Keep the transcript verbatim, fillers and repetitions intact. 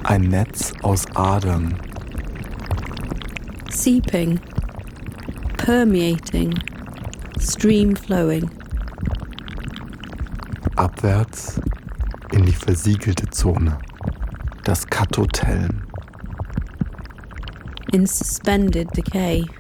Ein Netz aus Adern. Seeping, permeating, stream flowing. Abwärts in die versiegelte Zone. Das Kathotelm. In suspended decay.